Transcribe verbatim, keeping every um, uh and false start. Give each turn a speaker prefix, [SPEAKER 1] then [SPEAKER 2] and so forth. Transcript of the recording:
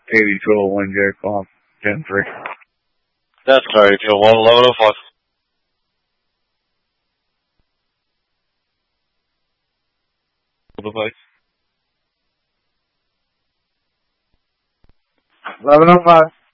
[SPEAKER 1] eighty-two oh one J Clock, ten three.
[SPEAKER 2] That's car eighty-two oh one, eleven oh five. Device.
[SPEAKER 1] eleven oh five.